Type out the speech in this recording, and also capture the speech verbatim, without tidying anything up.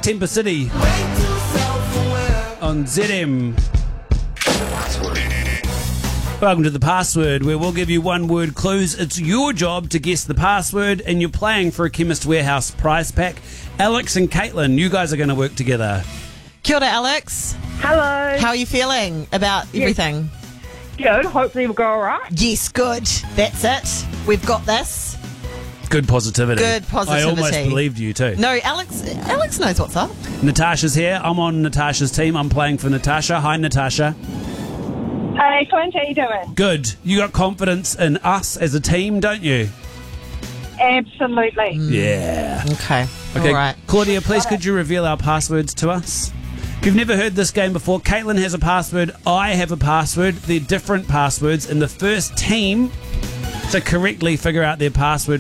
Temper City on Z M. Welcome to The Password, where we'll give you one-word clues. It's your job to guess the password, and you're playing for a Chemist Warehouse prize pack. Alex and Caitlin, you guys are going to work together. Kia ora, Alex. Hello. How are you feeling about everything? Good. Hopefully we'll go all right. Yes, good. That's it. We've got this. Good positivity. Good positivity. I almost believed you too. No, Alex Alex knows what's up. Natasha's here. I'm on Natasha's team. I'm playing for Natasha. Hi, Natasha. Hey, Clint, how you doing? Good. You got confidence in us as a team, don't you? Absolutely. Yeah. Okay. Okay, All right. Claudia, please could you reveal our passwords to us? If you've never heard this game before, Caitlin has a password, I have a password. They're different passwords, and the first team to correctly figure out their password